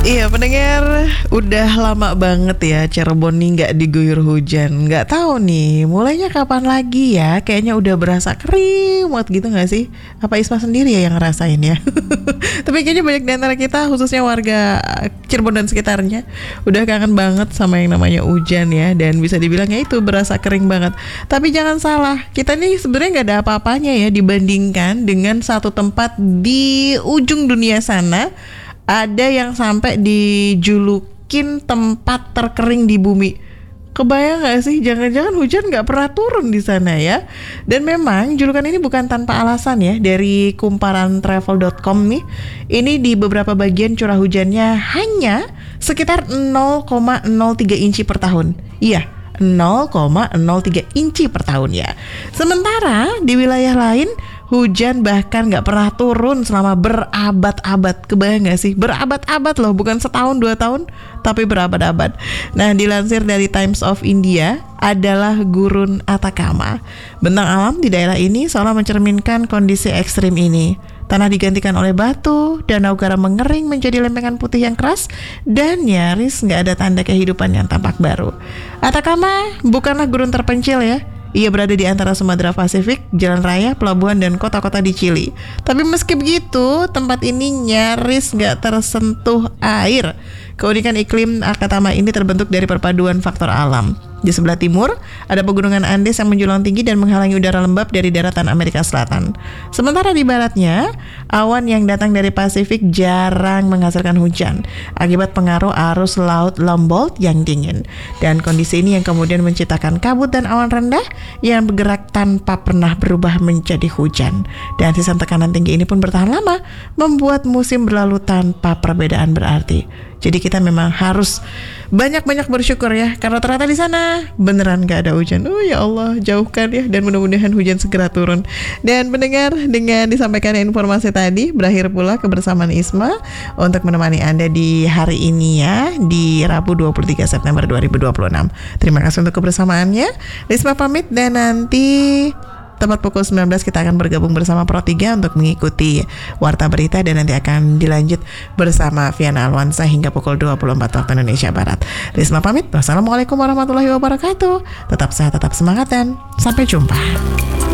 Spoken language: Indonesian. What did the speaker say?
Iya pendengar, udah lama banget ya Cirebon nih nggak diguyur hujan. Nggak tahu nih, mulainya kapan lagi ya? Kayaknya udah berasa kering banget gitu nggak sih? Apa Isma sendiri ya yang ngerasain ya? Tapi kayaknya banyak di antara kita, khususnya warga Cirebon dan sekitarnya, udah kangen banget sama yang namanya hujan ya. Dan bisa dibilang ya itu berasa kering banget. Tapi jangan salah, kita nih sebenarnya nggak ada apa-apanya ya dibandingkan dengan satu tempat di ujung dunia sana. Ada yang sampai dijulukin tempat terkering di bumi. Kebayang gak sih? Jangan-jangan hujan gak pernah turun di sana ya. Dan memang julukan ini bukan tanpa alasan ya. Dari kumparantravel.com nih, ini di beberapa bagian curah hujannya hanya sekitar 0,03 inci per tahun. Iya, 0,03 inci per tahun ya. Sementara di wilayah lain hujan bahkan gak pernah turun selama berabad-abad. Kebayang gak sih? Berabad-abad loh, bukan setahun 2 tahun, tapi berabad-abad. Nah, dilansir dari Times of India, adalah gurun Atacama. Bentang alam di daerah ini seolah mencerminkan kondisi ekstrim ini. Tanah digantikan oleh batu, danau garam mengering menjadi lempengan putih yang keras, dan nyaris gak ada tanda kehidupan yang tampak baru. Atacama bukanlah gurun terpencil ya. Ia berada di antara Sumatera Pasifik, jalan raya, pelabuhan, dan kota-kota di Chili. Tapi meski begitu, tempat ini nyaris gak tersentuh air. Keunikan iklim Atacama ini terbentuk dari perpaduan faktor alam. Di sebelah timur, ada pegunungan Andes yang menjulang tinggi dan menghalangi udara lembab dari daratan Amerika Selatan. Sementara di baratnya, awan yang datang dari Pasifik jarang menghasilkan hujan akibat pengaruh arus laut Humboldt yang dingin. Dan kondisi ini yang kemudian menciptakan kabut dan awan rendah yang bergerak tanpa pernah berubah menjadi hujan. Dan sistem tekanan tinggi ini pun bertahan lama, membuat musim berlalu tanpa perbedaan berarti. Jadi kita memang harus banyak-banyak bersyukur ya, karena ternyata di sana beneran gak ada hujan. Oh ya Allah, jauhkan ya, dan mudah-mudahan hujan segera turun. Dan pendengar, dengan disampaikan informasi tadi, berakhir pula kebersamaan Isma untuk menemani Anda di hari ini ya, di Rabu 23 September 2026. Terima kasih untuk kebersamaannya. Isma pamit, dan nanti tepat pukul 19 kita akan bergabung bersama Pro 3 untuk mengikuti Warta Berita, dan nanti akan dilanjut bersama Viana Alwansa hingga pukul 24 waktu Indonesia Barat. Risma pamit, wassalamualaikum warahmatullahi wabarakatuh. Tetap sehat, tetap semangat, dan sampai jumpa.